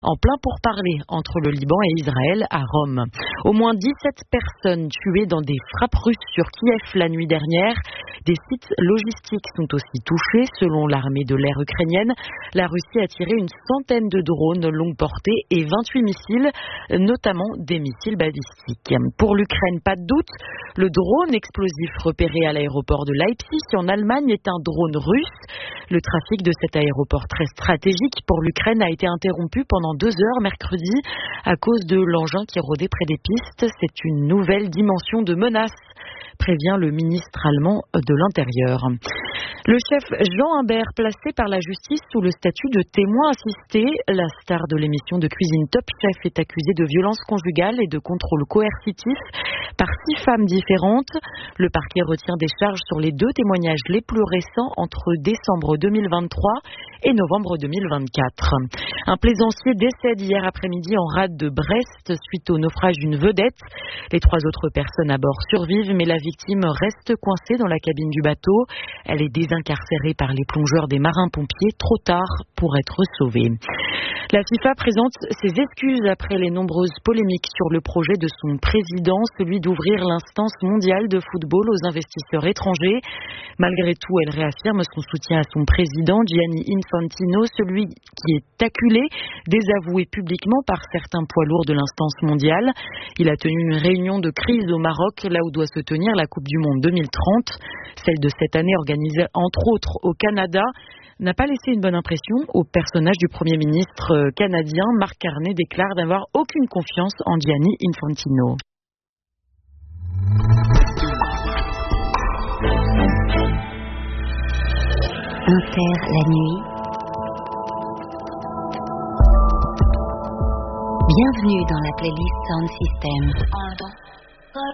en plein pourparlers entre le Liban et Israël à Rome. Au moins 17 personnes tuées dans des frappes russes sur Kiev la nuit dernière. Des sites logistiques sont aussi touchés. Selon l'armée de l'air ukrainienne, la Russie a tiré une centaine de drones longue portée et 28 missiles, notamment des missiles balistiques. Pour l'Ukraine, pas de doute, le drone explosif repéré à l'aéroport de Leipzig en Allemagne est un drone russe. Le trafic de cet aéroport très stratégique pour l'Ukraine a été interrompu pendant 2 heures mercredi à cause de l'engin qui rôdait près des pistes. C'est une nouvelle dimension de menace, prévient le ministre allemand de l'Intérieur. Le chef Jean Imbert, placé par la justice sous le statut de témoin assisté, la star de l'émission de cuisine Top Chef est accusé de violence conjugale et de contrôle coercitif par 6 femmes différentes. Le parquet retient des charges sur les 2 témoignages les plus récents entre décembre 2023 et novembre 2024. Un plaisancier décède hier après-midi en rade de Brest suite au naufrage d'une vedette. Les 3 autres personnes à bord survivent, mais la victime reste coincée dans la cabine du bateau. Elle est désincarcérée par les plongeurs des marins-pompiers, trop tard pour être sauvée. La FIFA présente ses excuses après les nombreuses polémiques sur le projet de son président, celui d'ouvrir l'instance mondiale de football aux investisseurs étrangers. Malgré tout, elle réaffirme son soutien à son président, Gianni Infantino, celui qui est acculé, désavoué publiquement par certains poids lourds de l'instance mondiale. Il a tenu une réunion de crise au Maroc, là où doit se tenir la Coupe du Monde 2030. Celle de cette année, organisée entre autres au Canada, n'a pas laissé une bonne impression au personnage du Premier ministre canadien. Marc Carney déclare n'avoir aucune confiance en Gianni Infantino. Inter la nuit. Bienvenue dans la playlist Sound System.